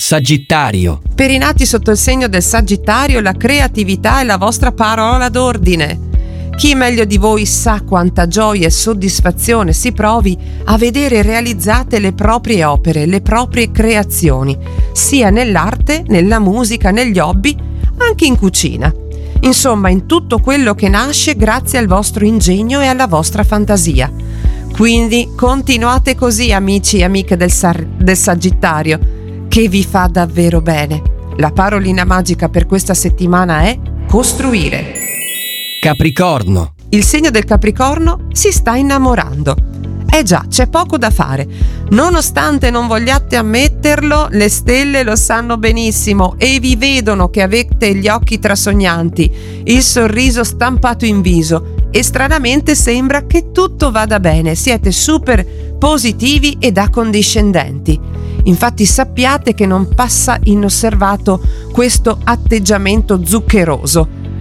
Sagittario. Per i nati sotto il segno del Sagittario, la creatività è la vostra parola d'ordine. Chi meglio di voi sa quanta gioia e soddisfazione si provi a vedere realizzate le proprie opere, le proprie creazioni, sia nell'arte, nella musica, negli hobby, anche in cucina. Insomma, in tutto quello che nasce grazie al vostro ingegno e alla vostra fantasia. Quindi continuate così, amici e amiche del Sagittario, che vi fa davvero bene. La parolina magica per questa settimana è costruire. Capricorno. Il segno del Capricorno si sta innamorando. Già, c'è poco da fare. Nonostante non vogliate ammetterlo, le stelle lo sanno benissimo e vi vedono che avete gli occhi trasognanti, il sorriso stampato in viso e stranamente sembra che tutto vada bene. Siete super positivi ed accondiscendenti. Infatti sappiate che non passa inosservato questo atteggiamento zuccheroso.